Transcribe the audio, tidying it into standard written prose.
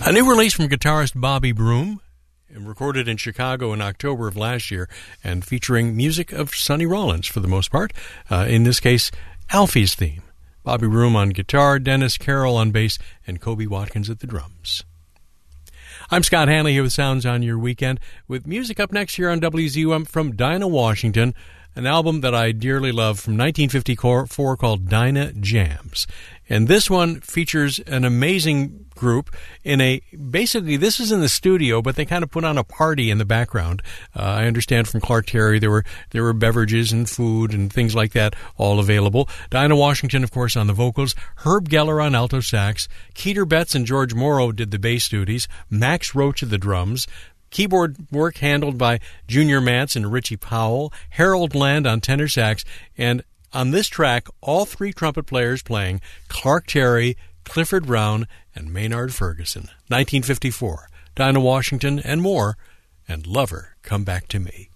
A new release from guitarist Bobby Broom, recorded in Chicago in October of last year, and featuring music of Sonny Rollins for the most part. In this case, Alfie's theme. Bobby Broom on guitar, Dennis Carroll on bass, and Kobe Watkins at the drums. I'm Scott Hanley here with Sounds on Your Weekend, with music up next here on WZUM from Dinah Washington, an album that I dearly love from 1954 called Dinah Jams. And this one features an amazing group basically this is in the studio, but they kind of put on a party in the background. I understand from Clark Terry there were beverages and food and things like that all available. Dinah Washington, of course, on the vocals, Herb Geller on alto sax, Keeter Betts and George Morrow did the bass duties, Max Roach at the drums, keyboard work handled by Junior Mance and Richie Powell, Harold Land on tenor sax, and on this track, all three trumpet players playing, Clark Terry, Clifford Brown, and Maynard Ferguson. 1954, Dinah Washington and more, and Lover, Come Back to Me.